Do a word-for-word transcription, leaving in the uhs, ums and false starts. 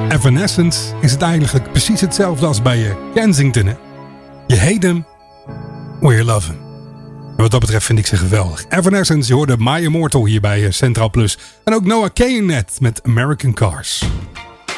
Evanescence is het eigenlijk precies hetzelfde als bij uh, Kensington. Hè? Je hate hem, or you love him. En wat dat betreft vind ik ze geweldig. Evanescence, je hoorde My Immortal hier bij uh, Centraal Plus. En ook Noah Kahan net met American Cars.